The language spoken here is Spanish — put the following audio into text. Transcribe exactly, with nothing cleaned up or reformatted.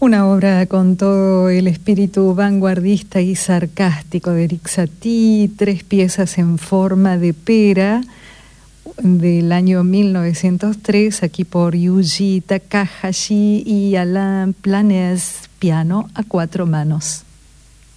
Una obra con todo el espíritu vanguardista y sarcástico de Erik Satie, tres piezas en forma de pera del año mil novecientos tres, aquí por Yuji Takahashi y Alain Planès, piano a cuatro manos.